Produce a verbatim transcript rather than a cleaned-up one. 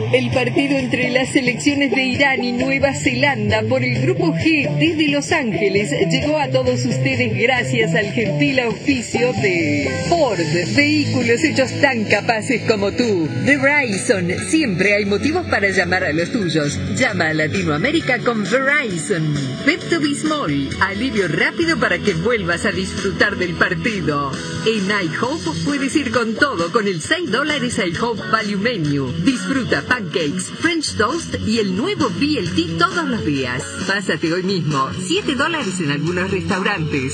El partido entre las selecciones de Irán y Nueva Zelanda por el Grupo G desde Los Ángeles llegó a todos ustedes gracias al gentil auspicio de Ford, vehículos hechos tan capaces como tú. Verizon, siempre hay motivos para llamar a los tuyos. Llama a Latinoamérica con Verizon. Pepto Bismol, alivio rápido para que vuelvas a disfrutar del partido. En iHop puedes ir con todo con el seis dólares iHop Value Menu. Disfruta pancakes, French toast y el nuevo B L T todos los días. Pásate hoy mismo. siete dólares en algunos restaurantes.